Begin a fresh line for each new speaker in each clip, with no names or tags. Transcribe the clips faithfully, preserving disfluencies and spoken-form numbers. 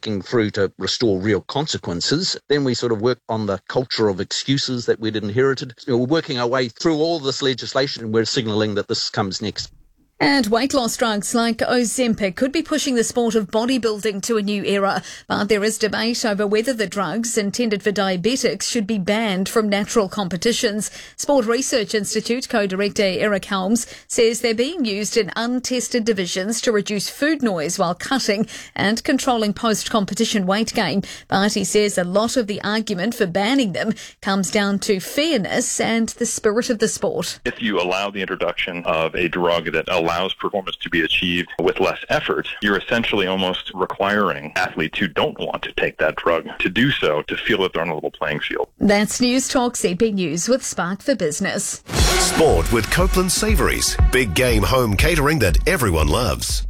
working through to restore real consequences. Then we sort of work on the culture of excuses that we'd inherited. You know, we're working our way through all this legislation, and we're signalling that this comes next.
And weight loss drugs like Ozempic could be pushing the sport of bodybuilding to a new era. But there is debate over whether the drugs intended for diabetics should be banned from natural competitions. Sport Research Institute co-director Eric Helms says they're being used in untested divisions to reduce food noise while cutting and controlling post-competition weight gain. But he says a lot of the argument for banning them comes down to fairness and the spirit of the sport.
If you allow the introduction of a drug that allows performance to be achieved with less effort, you're essentially almost requiring athletes who don't want to take that drug to do so, to feel that they're on a level playing field.
That's News Talk Z B News with Spark for Business.
Sport with Copeland Savouries. Big game home catering that everyone loves.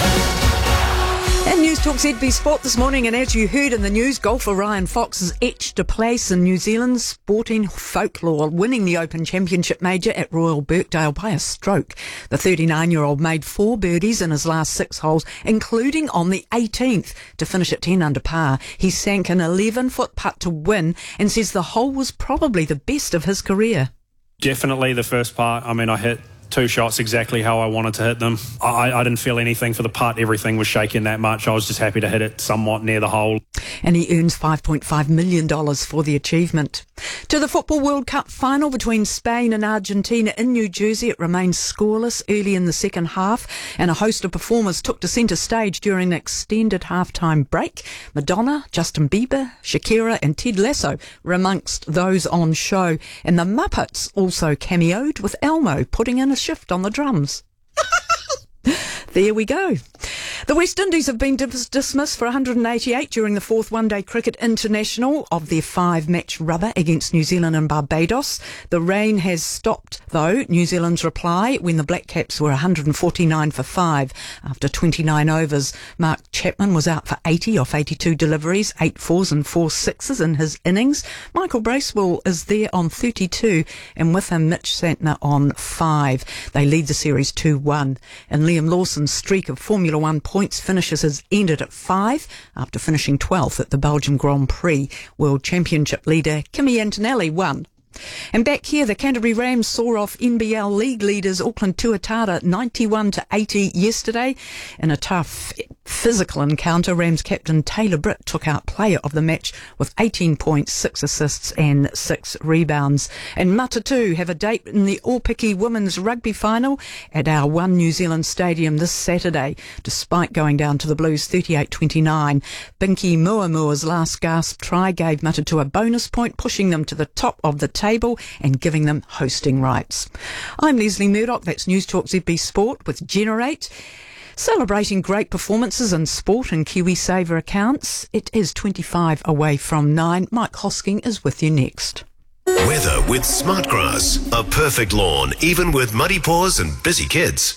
And News Talk Z B Sport this morning, and as you heard in the news, golfer Ryan Fox has etched a place in New Zealand's sporting folklore, winning the Open Championship Major at Royal Birkdale by a stroke. The thirty-nine-year-old made four birdies in his last six holes, including on the eighteenth, to finish at ten under par. He sank an eleven-foot putt to win and says the hole was probably the best of his career.
Definitely the first part. I mean, I hit two shots exactly how I wanted to hit them. I, I didn't feel anything for the putt. Everything was shaking that much. I was just happy to hit it somewhat near the hole.
And he earns five point five million dollars for the achievement. To the Football World Cup final between Spain and Argentina in New Jersey, it remained scoreless early in the second half, and a host of performers took to centre stage during an extended half-time break. Madonna, Justin Bieber, Shakira and Ted Lasso were amongst those on show, and the Muppets also cameoed, with Elmo putting in a shift on the drums. There we go. The West Indies have been dis- dismissed for one hundred eighty-eight during the fourth one-day cricket international of their five-match rubber against New Zealand and Barbados. The rain has stopped, though, New Zealand's reply, when the Black Caps were one hundred forty-nine for five after twenty-nine overs. Mark Chapman was out for eighty off eighty-two deliveries, eight fours and four sixes in his innings. Michael Bracewell is there on thirty-two, and with him Mitch Santner on five. They lead the series two one. And Liam Lawson's streak of Formula One points finishes has ended at five after finishing twelfth at the Belgium Grand Prix. World Championship leader Kimi Antonelli won. And back here, the Canterbury Rams saw off N B L League leaders Auckland Tuatara ninety-one to eighty yesterday. In a tough physical encounter, Rams captain Taylor Britt took out player of the match with eighteen points, six assists and six rebounds. And Matatu have a date in the Aupiki Women's Rugby Final at our One New Zealand Stadium this Saturday, despite going down to the Blues thirty-eight twenty-nine. Binky Muamua's last gasp try gave Matatu a bonus point, pushing them to the top of the table and giving them hosting rights. I'm Leslie Murdoch. That's News Talk Z B Sport with Generate. Celebrating great performances in sport and KiwiSaver accounts. It is twenty-five away from nine. Mike Hosking is with you next.
Weather with Smartgrass. A perfect lawn, even with muddy paws and busy kids.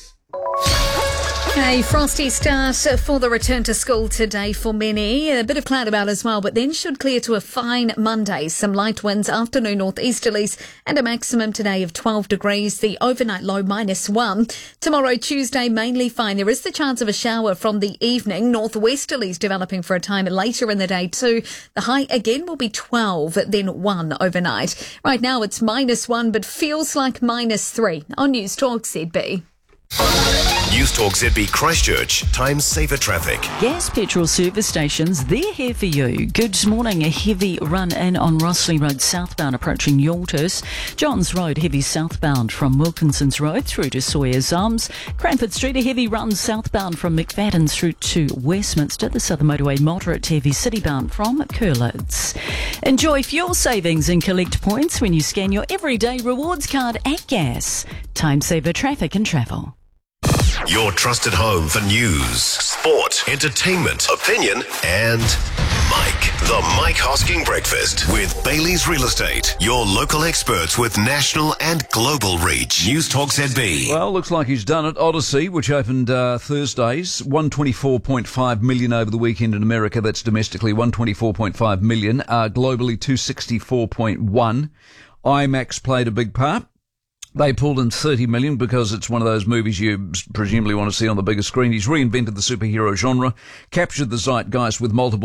A frosty start for the return to school today for many. A bit of cloud about as well, but then should clear to a fine Monday. Some light winds, afternoon northeasterlies, and a maximum today of twelve degrees. The overnight low minus one. Tomorrow, Tuesday, mainly fine. There is the chance of a shower from the evening. Northwesterlies developing for a time later in the day too. The high again will be twelve, then one overnight. Right now it's minus one, but feels like minus three. On News Talk Z B.
News Talk Z B Christchurch. Time saver traffic.
Gas petrol service stations, they're here for you. Good morning. A heavy run in on Rossley Road southbound approaching Yaltus. Johns Road heavy southbound from Wilkinson's Road through to Sawyer's Arms. Cranford Street a heavy run southbound from McFadden's through to Westminster. The Southern Motorway moderate to heavy citybound from Curlids. Enjoy fuel savings and collect points when you scan your everyday rewards card at Gas. Time saver traffic and travel.
Your trusted home for news, sport, entertainment, opinion, and Mike. The Mike Hosking Breakfast with Bailey's Real Estate. Your local experts with national and global reach. News Talk Z B.
Well, looks like he's done it. Odyssey, which opened uh, Thursdays, one hundred twenty-four point five million over the weekend in America. That's domestically one hundred twenty-four point five million. Uh, globally, two hundred sixty-four point one. IMAX played a big part. They pulled in thirty million because it's one of those movies you presumably want to see on the bigger screen. He's reinvented the superhero genre, captured the zeitgeist with multiple